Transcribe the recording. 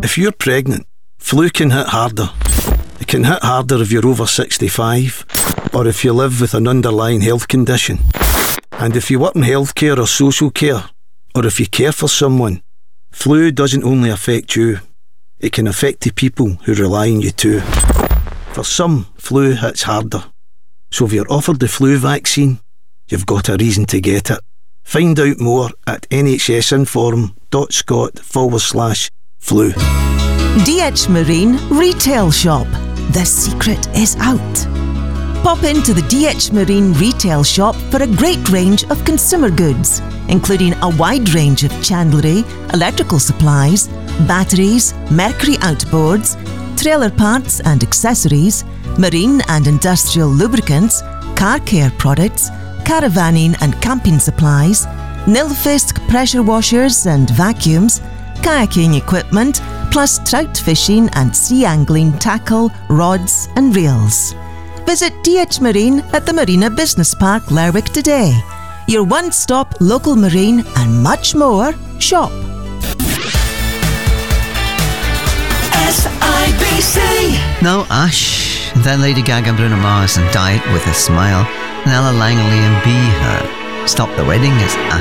If you're pregnant, flu can hit harder. It can hit harder if you're over 65 or if you live with an underlying health condition. And if you work in healthcare or social care, or if you care for someone, flu doesn't only affect you, it can affect the people who rely on you too. For some, flu hits harder. So if you're offered the flu vaccine, you've got a reason to get it. Find out more at nhsinform.scot/flu. DH Marine Retail Shop. The secret is out. Pop into the DH Marine Retail Shop for a great range of consumer goods, including a wide range of chandlery, electrical supplies, batteries, Mercury outboards, trailer parts and accessories, marine and industrial lubricants, car care products, caravanning and camping supplies, Nilfisk pressure washers and vacuums, kayaking equipment, plus trout fishing and sea angling tackle, rods and reels. Visit DH Marine at the Marina Business Park, Lerwick today. Your one-stop local marine and much more shop. SIBC. Now Ash, then Lady Gaga and Bruno Mars and Die with a Smile, and Ella Langley and Be Her. Stop the Wedding is